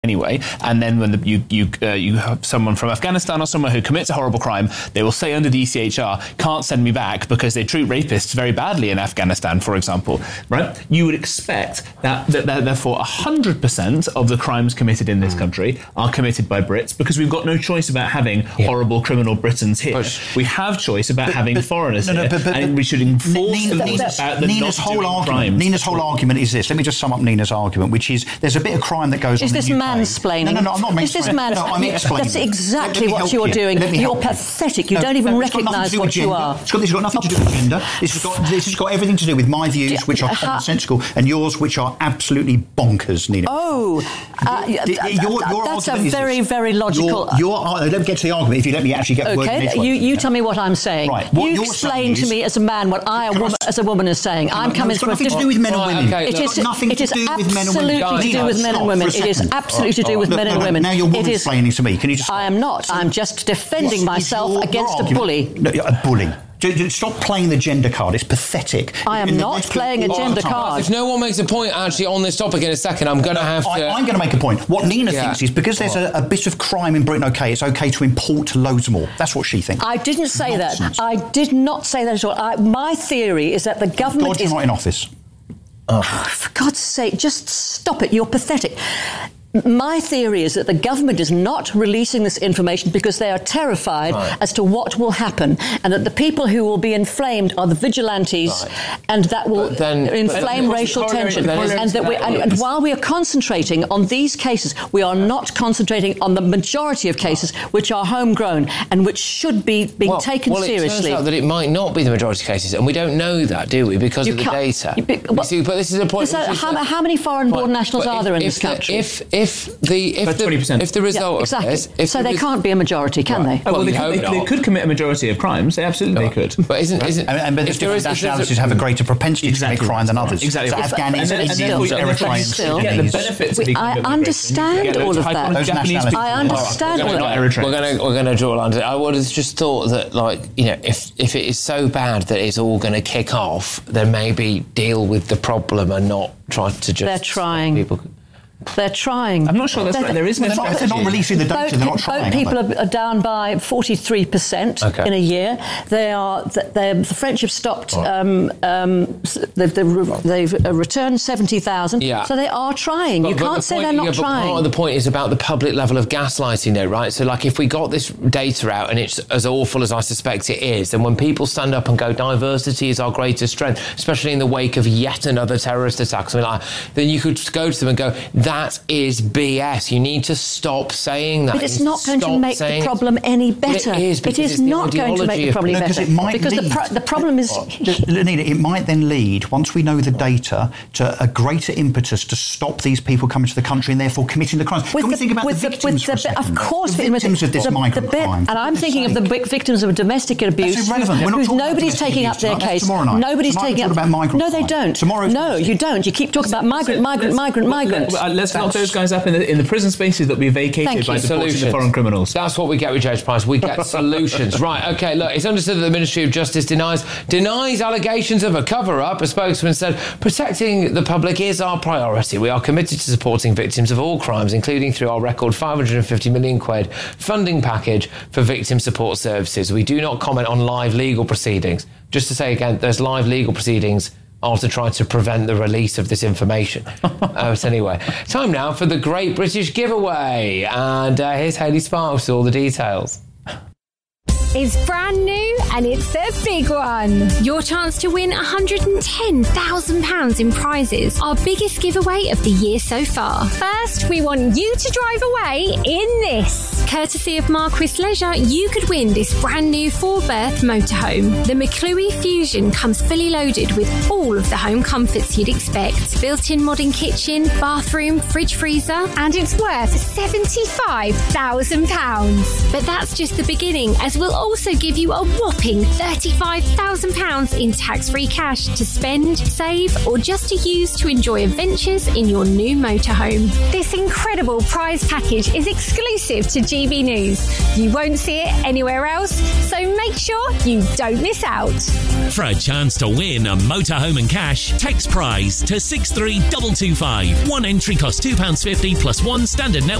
anyway, and then when you have someone from Afghanistan or somewhere who commits a horrible crime, they will say under the ECHR, can't send me back because they treat rapists very badly in Afghanistan, for example, right? You would expect that therefore 100% of the crimes committed in this country are committed by Brits, because we've got no choice about having horrible criminal Britons here. We have choice about having foreigners here, and we should enforce the laws about them not doing crimes. Nina's whole argument is this. Let me just sum up Nina's argument, which is there's a bit of crime that goes on in the UK. Mansplaining. No, I'm not mansplaining. Is this mansplaining? I'm explaining. That's exactly what you're doing. You're pathetic. You don't even recognise what you are. This has got nothing to do with gender. This has got everything to do with my views, which are commonsensical, and yours, which are absolutely bonkers, Nina. That's a very, very logical... Let me get to the argument, if you let me actually get the word in edgewise. You tell me what I'm saying. Right. You explain to me as a man what as a woman is saying. I'm coming from... It's got nothing to do with men and women. It is absolutely to do with men and women. It is absolutely to do with men and women. Now you're explaining to me. Can you just... I am not. I'm just defending myself against a bully. No, a bully. Stop playing the gender card. It's pathetic. I am not playing a gender card. If no one makes a point actually on this topic in a second, I'm going to have to... I'm going to make a point. What Nina thinks is because there's a bit of crime in Britain, it's okay to import loads more. That's what she thinks. I didn't say that. I did not say that at all. My theory is that the government is... not in office. Oh, for God's sake, just stop it. You're pathetic. My theory is that the government is not releasing this information because they are terrified as to what will happen, and that the people who will be inflamed are the vigilantes, and that will inflame racial tension. And while we are concentrating on these cases, we are not concentrating on the majority of cases which are homegrown and which should be being taken seriously. It turns out that it might not be the majority of cases, and we don't know that, do we? Because of the data. But this is a point. How many foreign-born nationals are there in this country? If the result of this... So they can't be a majority, can they? Well, they could commit a majority of crimes. They absolutely could. But isn't but different nationalities have a greater propensity to commit crime than others. Exactly. So Afghans, Indians, Eritreans... I understand all of that. Those nationalities. I understand all of that. We're going to draw a line. I would have just thought that, if it is so bad that it's all going to kick off, then maybe deal with the problem and not try to just... They're trying. They're trying. I'm not sure that's right. There is no strategy. They're not releasing the data. They're not trying. Boat people are down by 43% in a year. The French have stopped. They've returned 70,000. Yeah. So they are trying. You can't say they're not trying. Part of the point is about the public level of gaslighting, though, right? So, if we got this data out and it's as awful as I suspect it is, then when people stand up and go, diversity is our greatest strength, especially in the wake of yet another terrorist attack, then you could go to them and go, that is BS. You need to stop saying that. But it's not going to make the problem any better. It is not going to make the problem any better. Because the problem is... Nina, it might then lead, once we know the data, to a greater impetus to stop these people coming to the country and therefore committing the crimes. Can we think about the victims for a second? Of course. The victims of this migrant crime. And I'm thinking of the victims of domestic abuse. That's irrelevant. Nobody's taking up their case. Nobody's taking up... No, they don't. No, you don't. You keep talking about migrant. Let's lock those guys up in the prison spaces that we vacated by deporting the foreign criminals. That's what we get with Judge Price. We get solutions. Right, OK, look, it's understood that the Ministry of Justice denies allegations of a cover-up. A spokesman said, protecting the public is our priority. We are committed to supporting victims of all crimes, including through our record £550 million funding package for victim support services. We do not comment on live legal proceedings. Just to say again, there's live legal proceedings are to try to prevent the release of this information. But anyway, time now for the Great British Giveaway. And here's Hayley Sparks with all the details. It's brand new and it's the big one. Your chance to win £110,000 in prizes. Our biggest giveaway of the year so far. First, we want you to drive away in this. Courtesy of Marquis Leisure, you could win this brand new 4-berth motorhome. The McClue Fusion comes fully loaded with all of the home comforts you'd expect. Built-in modern kitchen, bathroom, fridge freezer, and it's worth £75,000. But that's just the beginning, as we'll also give you a whopping £35,000 in tax-free cash to spend, save, or just to use to enjoy adventures in your new motorhome. This incredible prize package is exclusive to GB News. You won't see it anywhere else, so make sure you don't miss out. For a chance to win a motorhome and cash, text prize to 63225. One entry costs £2.50 plus one standard net